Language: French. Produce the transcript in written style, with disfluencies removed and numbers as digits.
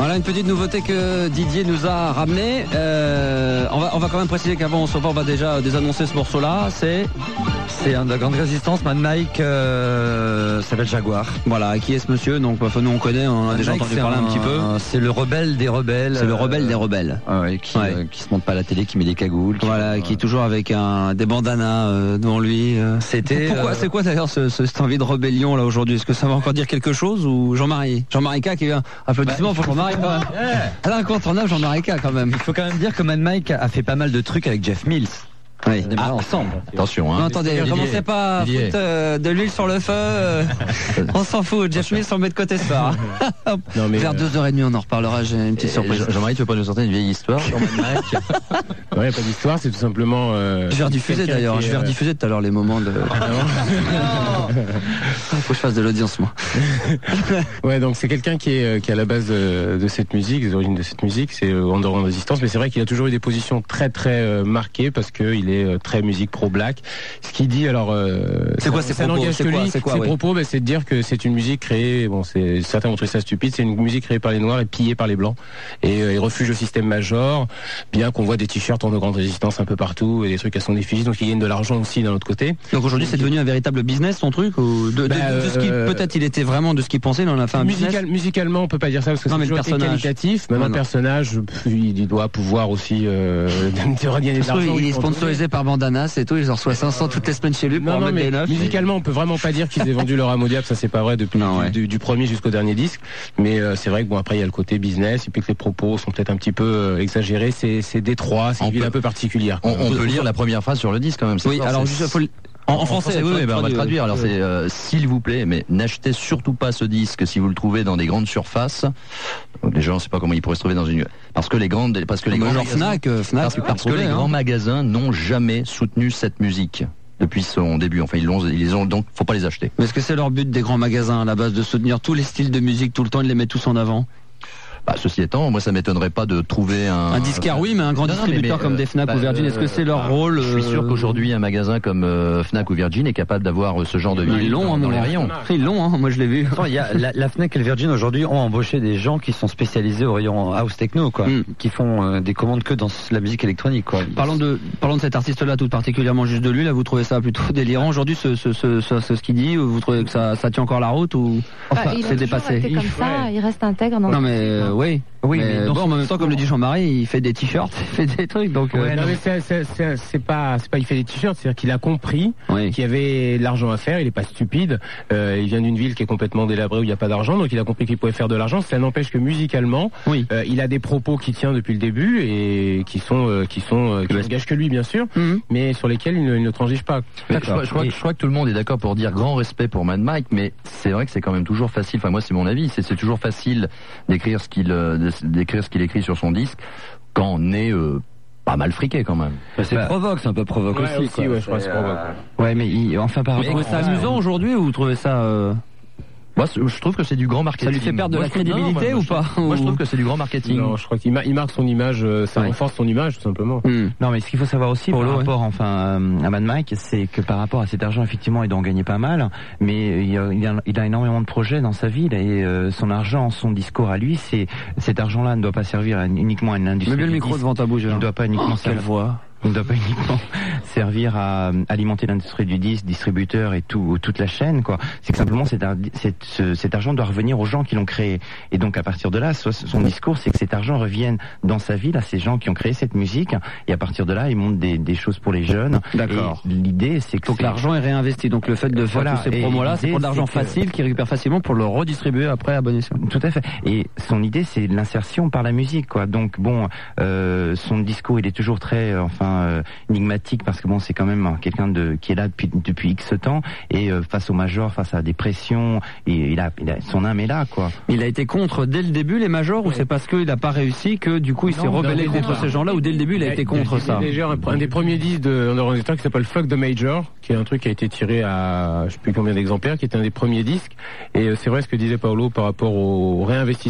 Voilà une petite nouveauté que Didier nous a ramenée. On va quand même préciser qu'avant on va déjà désannoncer ce morceau-là. C'est un de la grande résistance. Mad Mike s'appelle Jaguar. Voilà, qui est ce monsieur? Donc nous on connaît, on a déjà entendu parler un petit peu. C'est le rebelle des rebelles. C'est le rebelle des rebelles. Qui se monte pas à la télé, qui met des cagoules. Qui est toujours avec des bandanas devant lui. C'est quoi d'ailleurs cette envie de rébellion là aujourd'hui? Est-ce que ça va encore dire quelque chose ou Jean-Marie K qui est applaudissements pour Jean-Marie quand même. L'incontournable Jean-Marie K quand même. Il faut quand même dire que Mad Mike a fait pas mal de trucs avec Jeff Mills. Oui. Ensemble. Attention. Hein. Non, attendez, commencez pas à foutre de l'huile sur le feu. On s'en fout. Jeff Mills, on met de côté ce soir. Vers 2h30, on en reparlera. J'ai une petite surprise. Jean-Marie, tu veux pas nous sortir une vieille histoire sur Mad Mike? Non, il n'y a pas d'histoire, c'est tout simplement. Je vais rediffuser d'ailleurs. Je vais rediffuser tout à l'heure les moments de. Faut que je fasse de l'audience, moi. Ouais, donc c'est quelqu'un qui est à la base de cette musique, des origines de cette musique. C'est Underground Resistance, mais c'est vrai qu'il a toujours eu des positions très très marquées parce qu'il est très musique pro-black. Ce qu'il dit, alors, c'est quoi ses propos? Ses propos, c'est de dire que c'est une musique créée. Bon, certains vont trouver ça stupide. C'est une musique créée par les Noirs et pillée par les Blancs. Et il refuge le système major, bien qu'on voit des t-shirts en grande résistance un peu partout et des trucs à son effigie. Donc il gagne de l'argent aussi d'un autre côté. Donc aujourd'hui, c'est devenu un véritable business, son truc, ou de ce qui peut-être il était vraiment de ce qu'il pensait, il en a fait un business. Musicalement, on peut pas dire ça parce que c'est toujours qualitatif. Même un personnage, il doit pouvoir aussi regagner de l'argent. Il est sponsorisé par Bandana, c'est tout. Il en reçoit 500 toutes les semaines chez lui pour en mettre des neufs. Musicalement, on peut vraiment pas dire qu'ils aient vendu leur âme au diable. Ça, c'est pas vrai depuis du premier jusqu'au dernier disque. Mais c'est vrai que bon, après il y a le côté business et puis que les propos sont peut-être un petit peu exagérés. C'est détroit, c'est une ville un peu particulière. On peut lire la première phrase sur le disque quand même. Oui, alors juste faut en français, oui, on va traduire. Alors c'est s'il vous plaît, mais n'achetez surtout pas ce disque si vous le trouvez dans des grandes surfaces. Les gens, on ne sait pas comment ils pourraient se trouver dans une. Parce que les grands Fnac, parce que les grands magasins n'ont jamais soutenu cette musique depuis son début. Enfin, ils les ont, donc faut pas les acheter. Mais est-ce que c'est leur but des grands magasins à la base de soutenir tous les styles de musique tout le temps, ils les mettent tous en avant? Ceci étant, moi ça m'étonnerait pas de trouver un disquaire, oui, mais un grand distributeur comme des Fnac ou Virgin, est-ce que c'est leur rôle? Je suis sûr qu'aujourd'hui un magasin comme Fnac ou Virgin est capable d'avoir ce genre de vinyle ils l'ont dans les rayons. Ils l'ont, moi je l'ai vu. Il y a la Fnac et le Virgin aujourd'hui ont embauché des gens qui sont spécialisés au rayon house techno, quoi, qui font des commandes que dans la musique électronique, quoi. Parlons de cet artiste-là, tout particulièrement juste de lui. Là, vous trouvez ça plutôt délirant aujourd'hui, ce qu'il dit? Vous trouvez que ça tient encore la route ou c'est dépassé? Il comme ça, il reste intègre. Non mais oui. Oui, mais bon, en même temps, comme le dit Jean-Marie, il fait des t-shirts, il fait des trucs, donc. Non, mais c'est pas, il fait des t-shirts, c'est-à-dire qu'il a compris qu'il y avait de l'argent à faire. Il est pas stupide. Il vient d'une ville qui est complètement délabrée où il n'y a pas d'argent, donc il a compris qu'il pouvait faire de l'argent. Ça n'empêche que musicalement, il a des propos qui tient depuis le début et qui n'engagent que lui, bien sûr, mais sur lesquels il ne transige pas. Je crois que tout le monde est d'accord pour dire grand respect pour Mad Mike, mais c'est vrai que c'est quand même toujours facile. Enfin, moi, c'est mon avis. C'est toujours facile d'écrire ce qu'il écrit sur son disque quand on est pas mal friqué quand même. C'est provoque, c'est un peu provoque aussi. Je crois que c'est provoque. Ouais, mais enfin par rapport. Vous trouvez ça amusant aujourd'hui ou vous trouvez ça Moi, je trouve que c'est du grand marketing. Ça lui fait perdre de la crédibilité ou pas? Moi, je trouve que c'est du grand marketing. Non, je crois qu'il marque son image, ça renforce son image, tout simplement. Non, mais ce qu'il faut savoir aussi par rapport, à Mad Mike, c'est que par rapport à cet argent, effectivement, il doit en gagner pas mal, mais il a énormément de projets dans sa vie, et son argent, son discours à lui, cet argent-là ne doit pas servir uniquement à une industrie. Mets bien le micro devant ta bouche. Il ne doit pas uniquement servir. Il ne doit pas uniquement servir à alimenter l'industrie du disque, distributeur et toute la chaîne, quoi. C'est que simplement cet argent doit revenir aux gens qui l'ont créé. Et donc à partir de là, son discours, c'est que cet argent revienne dans sa ville à ces gens qui ont créé cette musique. Et à partir de là, il monte des choses pour les jeunes. D'accord. Et l'idée, c'est que l'argent est réinvesti. Donc le fait de faire tous ces promos-là, c'est pour de l'argent facile qu'il récupère facilement pour le redistribuer après à bon escient. Tout à fait. Et son idée, c'est l'insertion par la musique, quoi. Donc bon, son discours, il est toujours très, énigmatique parce que bon, c'est quand même quelqu'un qui est là depuis X temps et face au major, face à des pressions, et il a son âme est là, quoi. Il a été contre dès le début les majors, ou c'est parce qu'il n'a pas réussi que du coup il s'est rebellé contre ces gens-là, ou dès le début il a été contre ça? Déjà un des premiers disques de Underground qui s'appelle Fuck the Major, qui est un truc qui a été tiré à je sais plus combien d'exemplaires, qui était un des premiers disques, et c'est vrai ce que disait Paolo par rapport au réinvestissement